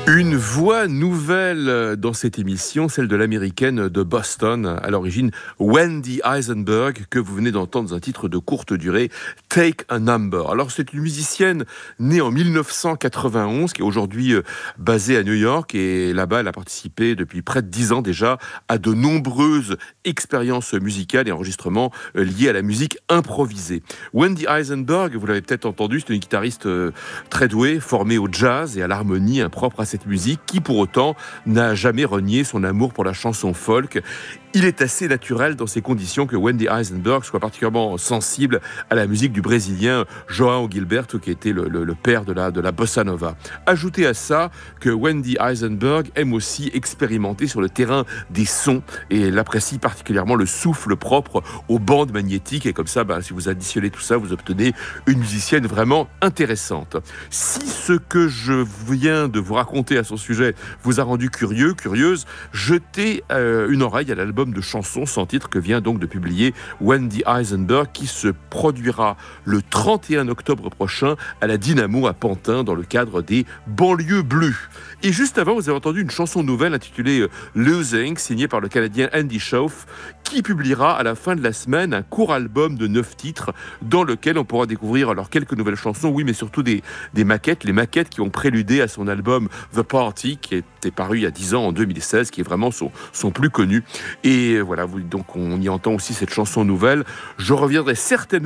Une voix nouvelle dans cette émission, celle de l'américaine de Boston, à l'origine Wendy Eisenberg, que vous venez d'entendre dans un titre de courte durée, Take a Number. Alors c'est une musicienne née en 1991, qui est aujourd'hui basée à New York, et là-bas elle a participé depuis près de 10 ans déjà à de nombreuses expériences musicales et enregistrements liés à la musique improvisée. Wendy Eisenberg, vous l'avez peut-être entendu, c'est une guitariste très douée, formée au jazz et à l'harmonie impropre à cette musique, qui pour autant n'a jamais renié son amour pour la chanson folk. Il est assez naturel dans ces conditions que Wendy Eisenberg soit particulièrement sensible à la musique du Brésilien João Gilberto, qui était le père de la bossa nova. Ajoutez à ça que Wendy Eisenberg aime aussi expérimenter sur le terrain des sons, et elle apprécie particulièrement le souffle propre aux bandes magnétiques, et comme ça, si vous additionnez tout ça, vous obtenez une musicienne vraiment intéressante. Si ce que je viens de vous raconter à son sujet vous a rendu curieuse, jetez une oreille à l'album de chansons sans titre que vient donc de publier Wendy Eisenberg, qui se produira le 31 octobre prochain à la Dynamo à Pantin dans le cadre des Banlieues Bleues. Et juste avant, vous avez entendu une chanson nouvelle intitulée Losing, signée par le Canadien Andy Shauf, qui publiera à la fin de la semaine un court album de 9 titres dans lequel on pourra découvrir alors quelques nouvelles chansons, oui, mais surtout des maquettes, les maquettes qui ont préludé à son album The Party, qui était paru il y a 10 ans, en 2016, qui est vraiment son plus connu. Et voilà, donc on y entend aussi cette chanson nouvelle. Je reviendrai certainement